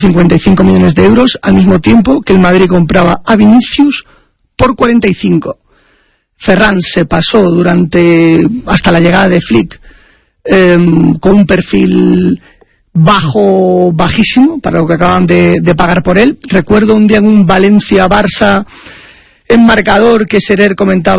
55 millones de euros al mismo tiempo que el Madrid compraba a Vinicius por 45. Ferran se pasó hasta la llegada de Flick con un perfil bajísimo para lo que acaban de pagar por él. Recuerdo un día en un Valencia-Barça en marcador que Serer comentó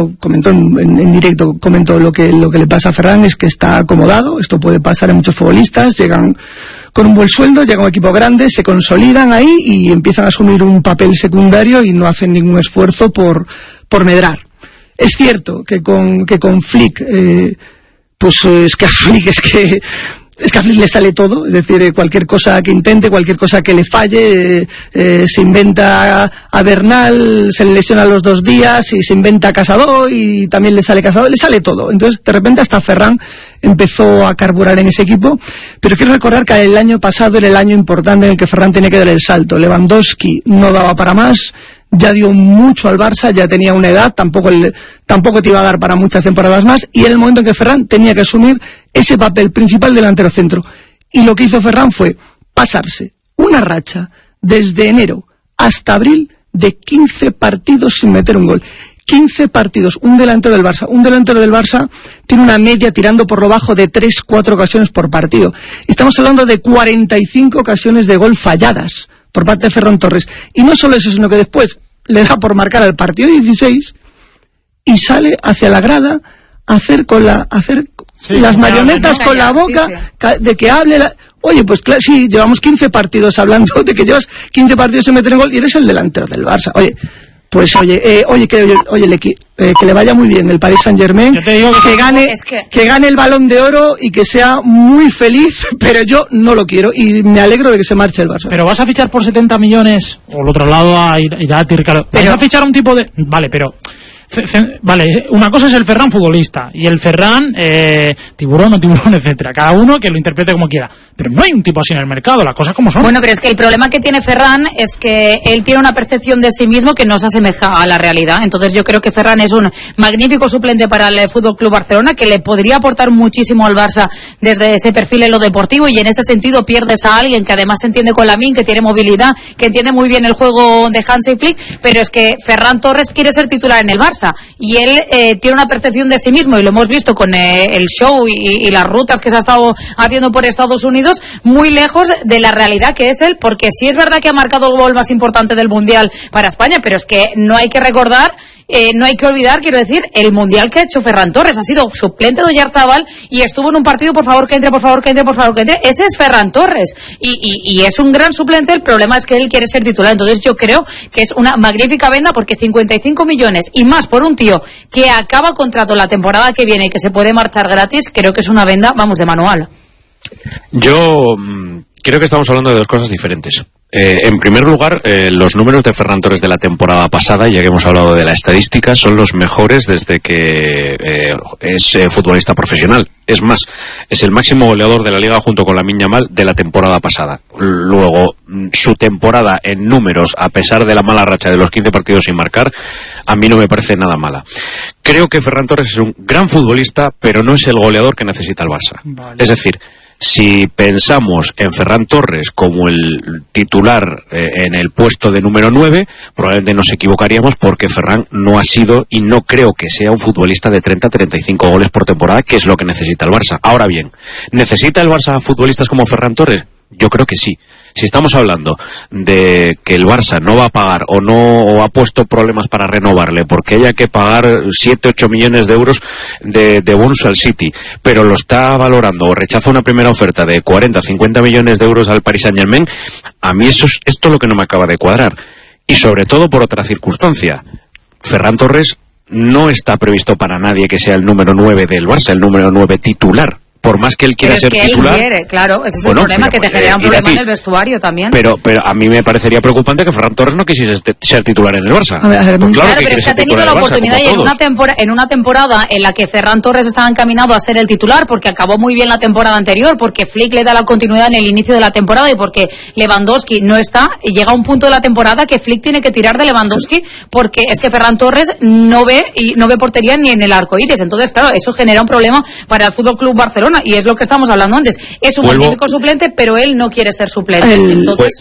en directo, comentó lo que le pasa a Ferran es que está acomodado. Esto puede pasar a muchos futbolistas, llegan con un buen sueldo, llega un equipo grande, se consolidan ahí y empiezan a asumir un papel secundario y no hacen ningún esfuerzo por medrar. Es cierto que con Flick, pues es que a Flick le sale todo, es decir, cualquier cosa que intente, cualquier cosa que le falle, se inventa a Bernal, se le lesiona a los 2 días y se inventa a Casado y también le sale Casado, le sale todo. Entonces, de repente hasta Ferran empezó a carburar en ese equipo, pero quiero recordar que el año pasado era el año importante en el que Ferran tenía que dar el salto. Lewandowski no daba para más, ya dio mucho al Barça, ya tenía una edad, tampoco te iba a dar para muchas temporadas más, y era el momento en que Ferran tenía que asumir ese papel principal delantero centro. Y lo que hizo Ferran fue pasarse una racha desde enero hasta abril de 15 partidos sin meter un gol. 15 partidos, un delantero del Barça tiene una media tirando por lo bajo de 3-4 ocasiones por partido. Estamos hablando de 45 ocasiones de gol falladas por parte de Ferran Torres. Y no solo eso, sino que después le da por marcar al partido 16 y sale hacia la grada a hacer las marionetas con la boca, de que hable Oye, pues claro, sí, llevamos 15 partidos hablando de que llevas 15 partidos sin meter en gol y eres el delantero del Barça. Oye, pues que le vaya muy bien el Paris Saint-Germain, que gane el Balón de Oro y que sea muy feliz, pero yo no lo quiero y me alegro de que se marche el Barça. Pero vas a fichar por 70 millones o el otro lado irá a tirar. Vas a fichar un tipo de... Vale, pero... Vale, una cosa es el Ferran futbolista y el Ferran tiburón o tiburón, etcétera. Cada uno que lo interprete como quiera. Pero no hay un tipo así en el mercado, las cosas como son. Bueno, pero es que el problema que tiene Ferran es que él tiene una percepción de sí mismo que no se asemeja a la realidad. Entonces yo creo que Ferran es un magnífico suplente para el Fútbol Club Barcelona, que le podría aportar muchísimo al Barça desde ese perfil en lo deportivo, y en ese sentido pierdes a alguien que además se entiende con Lamine, que tiene movilidad, que entiende muy bien el juego de Hansi Flick, pero es que Ferran Torres quiere ser titular en el Barça. Y él tiene una percepción de sí mismo, y lo hemos visto con el show y las rutas que se ha estado haciendo por Estados Unidos, muy lejos de la realidad que es él, porque sí es verdad que ha marcado el gol más importante del Mundial para España, pero es que no hay que recordar, no hay que olvidar, quiero decir, el Mundial que ha hecho Ferran Torres. Ha sido suplente de Oyarzabal y estuvo en un partido, por favor que entre, por favor que entre, por favor que entre. Ese es Ferran Torres y es un gran suplente. El problema es que él quiere ser titular. Entonces yo creo que es una magnífica venda, porque 55 millones y más por un tío que acaba contrato la temporada que viene y que se puede marchar gratis, creo que es una venda, vamos, de manual. Yo creo que estamos hablando de dos cosas diferentes. En primer lugar, los números de Ferran Torres de la temporada pasada, ya que hemos hablado de la estadística, son los mejores desde que es futbolista profesional. Es más, es el máximo goleador de la liga junto con Lamine Yamal de la temporada pasada. Luego, su temporada en números, a pesar de la mala racha de los 15 partidos sin marcar, a mí no me parece nada mala. Creo que Ferran Torres es un gran futbolista, pero no es el goleador que necesita el Barça. Vale. Es decir, si pensamos en Ferran Torres como el titular en el puesto de número 9, probablemente nos equivocaríamos, porque Ferran no ha sido y no creo que sea un futbolista de 30-35 goles por temporada, que es lo que necesita el Barça. Ahora bien, ¿necesita el Barça futbolistas como Ferran Torres? Yo creo que sí. Si estamos hablando de que el Barça no va a pagar o ha puesto problemas para renovarle porque haya que pagar 7-8 millones de euros de bonus al City, pero lo está valorando o rechaza una primera oferta de 40-50 millones de euros al Paris Saint-Germain, a mí esto es lo que no me acaba de cuadrar. Y sobre todo por otra circunstancia. Ferran Torres no está previsto para nadie que sea el número 9 del Barça, el número 9 titular. Por más que él quiera ser titular... Él quiere, claro, ese es el problema, que te genera un problema en el vestuario también. Pero a mí me parecería preocupante que Ferran Torres no quisiese ser titular en el Barça. Pues claro, pero es que ha tenido la oportunidad, y en una temporada en la que Ferran Torres estaba encaminado a ser el titular, porque acabó muy bien la temporada anterior, porque Flick le da la continuidad en el inicio de la temporada y porque Lewandowski no está, y llega un punto de la temporada que Flick tiene que tirar de Lewandowski, porque es que Ferran Torres no ve portería ni en el arco iris. Entonces, claro, eso genera un problema para el Fútbol Club Barcelona. Barcelona, y es lo que estamos hablando antes. Es un magnífico suplente, pero él no quiere ser suplente. Entonces,